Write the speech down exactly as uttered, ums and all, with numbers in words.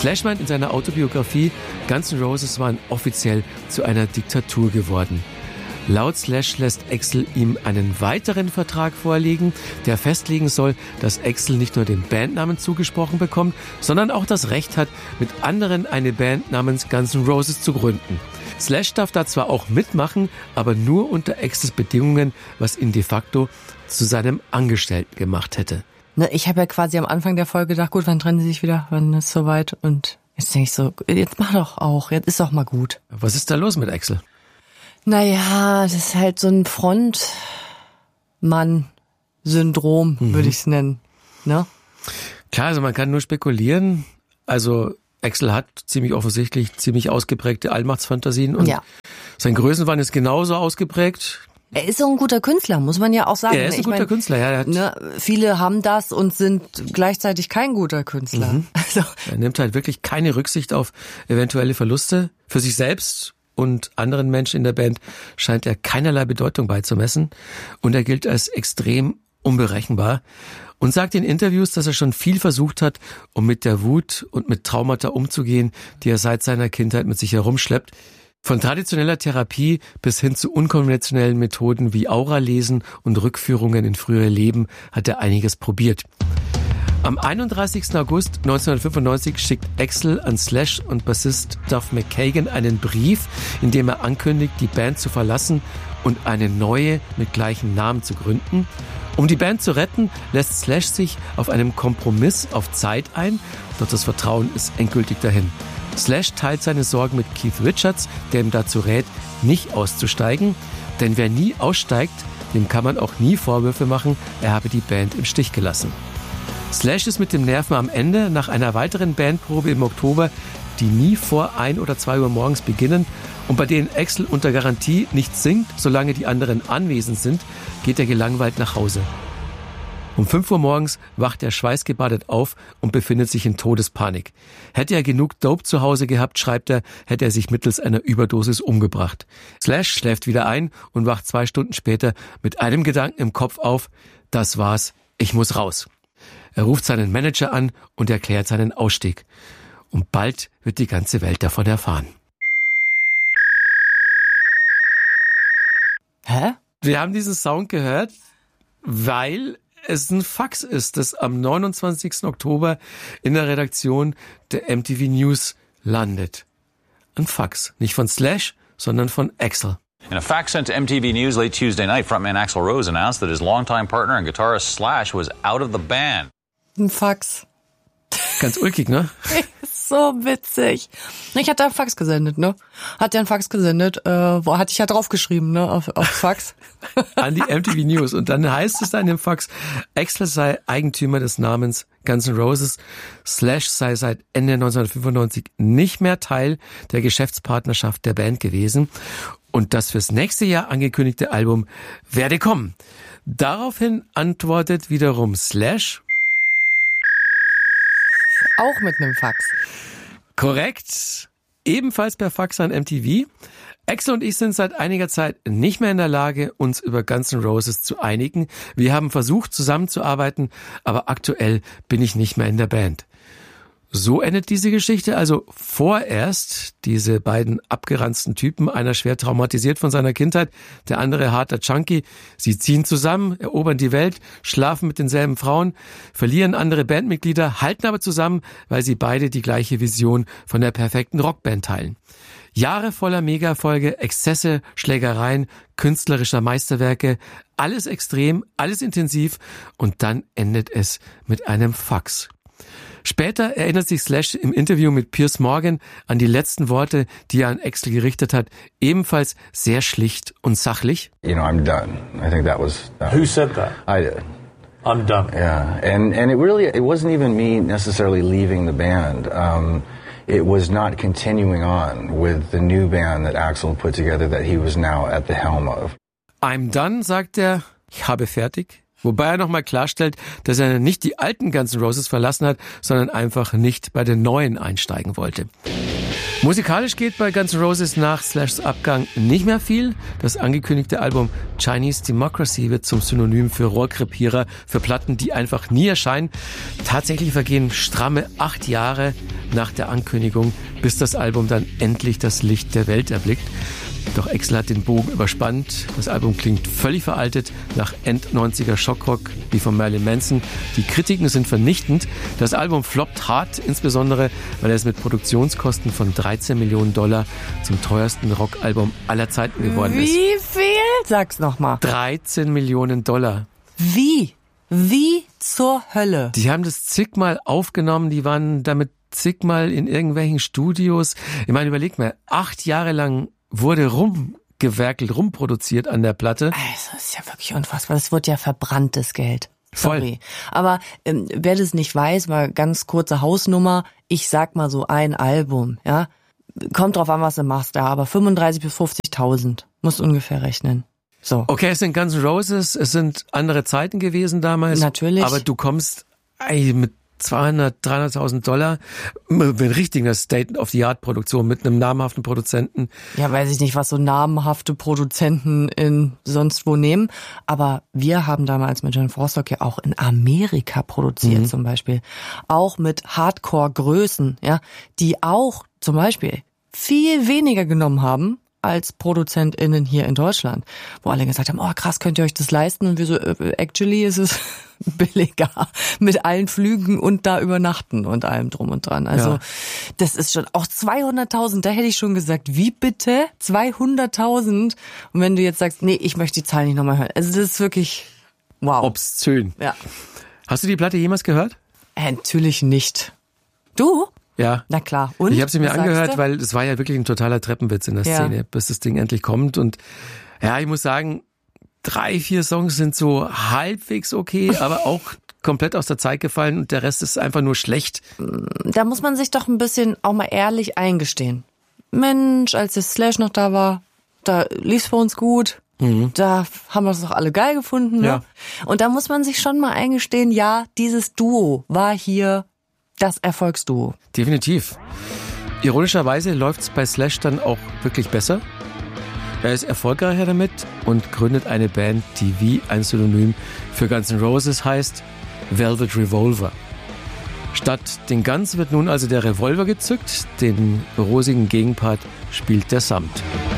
Slash meint in seiner Autobiografie, Guns N' Roses waren offiziell zu einer Diktatur geworden. Laut Slash lässt Axl ihm einen weiteren Vertrag vorlegen, der festlegen soll, dass Axl nicht nur den Bandnamen zugesprochen bekommt, sondern auch das Recht hat, mit anderen eine Band namens Guns N' Roses zu gründen. Slash darf da zwar auch mitmachen, aber nur unter Axls Bedingungen, was ihn de facto zu seinem Angestellten gemacht hätte. Ne, ich habe ja quasi am Anfang der Folge gedacht, gut, wann trennen sie sich wieder, wann ist es soweit? Und jetzt denke ich so, jetzt mach doch auch, jetzt ist doch mal gut. Was ist da los mit Axl? Naja, das ist halt so ein Frontmann-Syndrom, mhm. würde ich es nennen. Ne? Klar, also man kann nur spekulieren. Also Axl hat ziemlich offensichtlich ziemlich ausgeprägte Allmachtsfantasien und ja. sein Größenwahn ist genauso ausgeprägt. Er ist so ein guter Künstler, muss man ja auch sagen. Er ist ein ich guter mein, Künstler, ja. Er hat ne, viele haben das und sind gleichzeitig kein guter Künstler. Mhm. Also. Er nimmt halt wirklich keine Rücksicht auf eventuelle Verluste für sich selbst. Und anderen Menschen in der Band scheint er keinerlei Bedeutung beizumessen. Und er gilt als extrem unberechenbar und sagt in Interviews, dass er schon viel versucht hat, um mit der Wut und mit Traumata umzugehen, die er seit seiner Kindheit mit sich herumschleppt. Von traditioneller Therapie bis hin zu unkonventionellen Methoden wie Auralesen und Rückführungen in frühere Leben hat er einiges probiert. Am einunddreißigsten August neunzehnhundertfünfundneunzig schickt Axl an Slash und Bassist Duff McKagan einen Brief, in dem er ankündigt, die Band zu verlassen und eine neue mit gleichem Namen zu gründen. Um die Band zu retten, lässt Slash sich auf einem Kompromiss auf Zeit ein, doch das Vertrauen ist endgültig dahin. Slash teilt seine Sorgen mit Keith Richards, der ihm dazu rät, nicht auszusteigen, denn wer nie aussteigt, dem kann man auch nie Vorwürfe machen, er habe die Band im Stich gelassen. Slash ist mit dem Nerven am Ende. Nach einer weiteren Bandprobe im Oktober, die nie vor ein oder zwei Uhr morgens beginnen und bei denen Axl unter Garantie nicht singt, solange die anderen anwesend sind, geht er gelangweilt nach Hause. Um fünf Uhr morgens wacht er schweißgebadet auf und befindet sich in Todespanik. Hätte er genug Dope zu Hause gehabt, schreibt er, hätte er sich mittels einer Überdosis umgebracht. Slash schläft wieder ein und wacht zwei Stunden später mit einem Gedanken im Kopf auf: Das war's, ich muss raus. Er ruft seinen Manager an und erklärt seinen Ausstieg. Und bald wird die ganze Welt davon erfahren. Hä? Wir haben diesen Sound gehört, weil es ein Fax ist, das am neunundzwanzigsten Oktober in der Redaktion der M T V News landet. Ein Fax, nicht von Slash, sondern von Axl. In a fax sent to M T V News late Tuesday night, frontman Axl Rose announced that his longtime partner and guitarist Slash was out of the band. Ein Fax. Ganz ulkig, ne? So witzig. Ich hatte einen Fax gesendet, ne? Hat ja einen Fax gesendet, äh, wo hatte ich ja draufgeschrieben, ne? Auf, auf Fax. An die M T V News. Und dann heißt es da in dem Fax, Axl sei Eigentümer des Namens Guns N' Roses. Slash sei seit Ende neunzehnhundertfünfundneunzig nicht mehr Teil der Geschäftspartnerschaft der Band gewesen. Und das fürs nächste Jahr angekündigte Album werde kommen. Daraufhin antwortet wiederum Slash. Auch mit einem Fax. Korrekt. Ebenfalls per Fax an M T V. Axl und ich sind seit einiger Zeit nicht mehr in der Lage, uns über Guns N' Roses zu einigen. Wir haben versucht, zusammenzuarbeiten, aber aktuell bin ich nicht mehr in der Band. So endet diese Geschichte also vorerst. Diese beiden abgeranzten Typen, einer schwer traumatisiert von seiner Kindheit, der andere harter Junkie. Sie ziehen zusammen, erobern die Welt, schlafen mit denselben Frauen, verlieren andere Bandmitglieder, halten aber zusammen, weil sie beide die gleiche Vision von der perfekten Rockband teilen. Jahre voller Mega-Erfolge, Exzesse, Schlägereien, künstlerischer Meisterwerke, alles extrem, alles intensiv und dann endet es mit einem Fax. Später erinnert sich Slash im Interview mit Piers Morgan an die letzten Worte, die er an Axl gerichtet hat, ebenfalls sehr schlicht und sachlich. You know, I'm done. I think that was done. Who said that? I did. I'm done. Yeah, and and it really it wasn't even me necessarily leaving the band. Um, it was not continuing on with the new band that Axl put together that he was now at the helm of. I'm done, sagt er. Ich habe fertig. Wobei er nochmal klarstellt, dass er nicht die alten Guns N' Roses verlassen hat, sondern einfach nicht bei den neuen einsteigen wollte. Musikalisch geht bei Guns N' Roses nach Slashs Abgang nicht mehr viel. Das angekündigte Album Chinese Democracy wird zum Synonym für Rohrkrepierer, für Platten, die einfach nie erscheinen. Tatsächlich vergehen stramme acht Jahre nach der Ankündigung, bis das Album dann endlich das Licht der Welt erblickt. Doch Axl hat den Bogen überspannt. Das Album klingt völlig veraltet nach End-neunziger Schockrock wie von Marilyn Manson. Die Kritiken sind vernichtend. Das Album floppt hart, insbesondere weil es mit Produktionskosten von dreizehn Millionen Dollar zum teuersten Rockalbum aller Zeiten geworden ist. Wie viel? Sag's nochmal. dreizehn Millionen Dollar. Wie? Wie zur Hölle? Die haben das zigmal aufgenommen, die waren damit zigmal in irgendwelchen Studios. Ich meine, überleg mal, acht Jahre lang wurde rumgewerkelt, rumproduziert an der Platte. Also, das ist ja wirklich unfassbar. Das wird ja verbranntes Geld. Voll. Sorry. Aber ähm, wer das nicht weiß, mal ganz kurze Hausnummer. Ich sag mal so ein Album, ja. Kommt drauf an, was du machst, ja. Aber fünfunddreißig bis fünfzigtausend. Musst ungefähr rechnen. So. Okay, es sind Guns N' Roses, es sind andere Zeiten gewesen damals. Natürlich. Aber du kommst ey, mit zweihundert, dreihunderttausend Dollar mit richtiger State-of-the-Art-Produktion, mit einem namhaften Produzenten. Ja, weiß ich nicht, was so namhafte Produzenten in sonst wo nehmen. Aber wir haben damals mit John Forstock ja auch in Amerika produziert, mhm. zum Beispiel. Auch mit Hardcore-Größen, ja, die auch zum Beispiel viel weniger genommen haben als ProduzentInnen hier in Deutschland, wo alle gesagt haben, oh krass, könnt ihr euch das leisten? Und wir so, actually ist es billiger mit allen Flügen und da übernachten und allem drum und dran. Also ja. Das ist schon, auch zweihunderttausend, da hätte ich schon gesagt, wie bitte? zweihunderttausend? Und wenn du jetzt sagst, nee, ich möchte die Zahl nicht nochmal hören. Also das ist wirklich, wow. Obszön. Ja. Hast du die Platte jemals gehört? Äh, natürlich nicht. Du? Ja. Na klar. Und? Ich habe sie mir Was angehört, weil es war ja wirklich ein totaler Treppenwitz in der ja. Szene, bis das Ding endlich kommt. Und ja, ich muss sagen, drei, vier Songs sind so halbwegs okay, aber auch komplett aus der Zeit gefallen und der Rest ist einfach nur schlecht. Da muss man sich doch ein bisschen auch mal ehrlich eingestehen. Mensch, als der Slash noch da war, da lief's für uns gut. Mhm. Da haben wir es doch alle geil gefunden. Ne? Ja. Und da muss man sich schon mal eingestehen, ja, dieses Duo war hier das Erfolgsduo. Definitiv. Ironischerweise läuft's bei Slash dann auch wirklich besser. Er ist erfolgreicher damit und gründet eine Band, die wie ein Synonym für Guns N' Roses heißt, Velvet Revolver. Statt den Guns wird nun also der Revolver gezückt, den rosigen Gegenpart spielt der Samt.